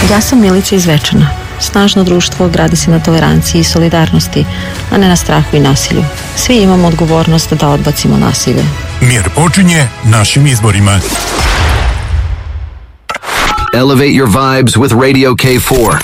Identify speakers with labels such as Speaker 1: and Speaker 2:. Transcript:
Speaker 1: Ja sam Milica iz Zvečana. Snažno društvo gradi se na toleranciji i solidarnosti, a ne na strahu i nasilju. Svi imamo odgovornost da odbacimo nasilje.
Speaker 2: Mir počinje našim izborima.
Speaker 3: Elevate your vibes with Radio K4.